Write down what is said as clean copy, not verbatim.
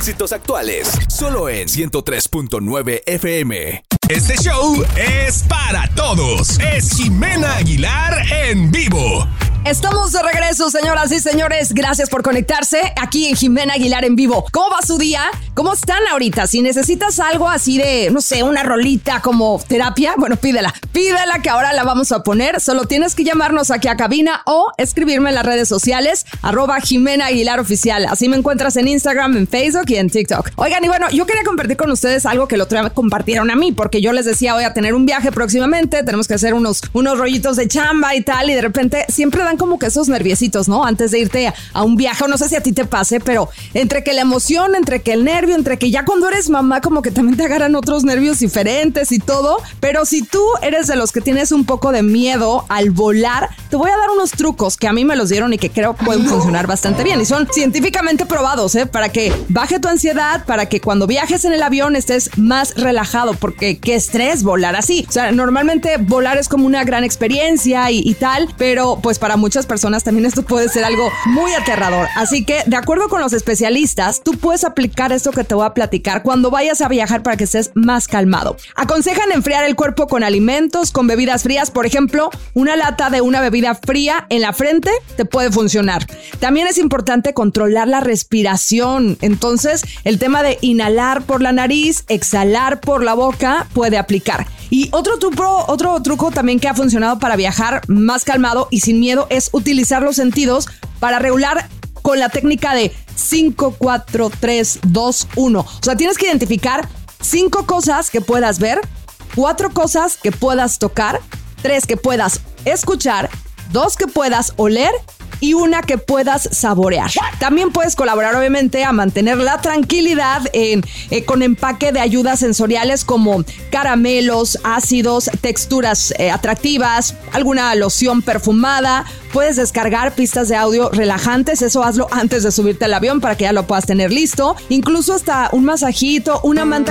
éxitos actuales, solo en 103.9 FM. Este show es para todos. Es Jimena Aguilar en vivo. Estamos de regreso, señoras y señores. Gracias por conectarse aquí en Jimena Aguilar en vivo. ¿Cómo va su día? ¿Cómo están ahorita? Si necesitas algo así de, no sé, una rolita como terapia, bueno, pídela. Pídela que ahora la vamos a poner. Solo tienes que llamarnos aquí a cabina o escribirme en las redes sociales, @Jimena Aguilar Oficial. Así me encuentras en Instagram, en Facebook y en TikTok. Oigan, y bueno, yo quería compartir con ustedes algo que el otro día me compartieron a mí, porque yo les decía, voy a tener un viaje próximamente, tenemos que hacer unos rollitos de chamba y tal, y de repente siempre dan como que esos nerviecitos, ¿no? Antes de irte a un viaje, o no sé si a ti te pase, pero entre que la emoción, entre que el nervio, entre que ya cuando eres mamá como que también te agarran otros nervios diferentes y todo, pero si tú eres de los que tienes un poco de miedo al volar, te voy a dar unos trucos que a mí me los dieron y que creo pueden funcionar bastante bien y son científicamente probados, para que baje tu ansiedad, para que cuando viajes en el avión estés más relajado, porque qué estrés volar así. O sea, normalmente volar es como una gran experiencia y tal, pero pues para muchas personas también esto puede ser algo muy aterrador. Así que, de acuerdo con los especialistas, tú puedes aplicar esto que te voy a platicar cuando vayas a viajar para que estés más calmado. Aconsejan enfriar el cuerpo con alimentos, con bebidas frías. Por ejemplo, una lata de una bebida fría en la frente te puede funcionar. También es importante controlar la respiración. Entonces, el tema de inhalar por la nariz, exhalar por la boca puede aplicar. Y otro truco también que ha funcionado para viajar más calmado y sin miedo es utilizar los sentidos para regular con la técnica de 5, 4, 3, 2, 1. O sea, tienes que identificar 5 cosas que puedas ver, 4 cosas que puedas tocar, 3 que puedas escuchar, 2 que puedas oler y 1 que puedas saborear. También puedes colaborar, obviamente, a mantener la tranquilidad con empaque de ayudas sensoriales como caramelos, ácidos, texturas atractivas, alguna loción perfumada. Puedes descargar pistas de audio relajantes, eso hazlo antes de subirte al avión para que ya lo puedas tener listo. Incluso hasta un masajito, una manta